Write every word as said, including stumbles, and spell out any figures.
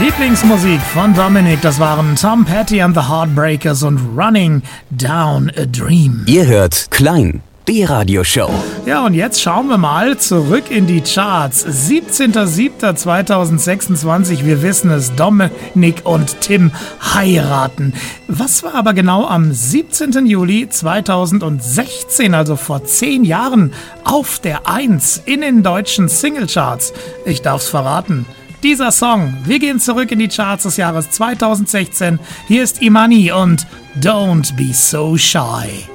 Lieblingsmusik von Dominik, das waren Tom Petty and the Heartbreakers und Running Down a Dream. Ihr hört Klein, die Radioshow. Ja, und jetzt schauen wir mal zurück in die Charts. siebzehnter siebter zweitausendsechsundzwanzig, wir wissen es, Dominik und Tim heiraten. Was war aber genau am siebzehnten Juli zweitausendsechzehn, also vor zehn Jahren, auf der Eins in den deutschen Singlecharts? Ich darf's verraten. Dieser Song, wir gehen zurück in die Charts des Jahres zweitausendsechzehn. Hier ist Imani und Don't Be So Shy.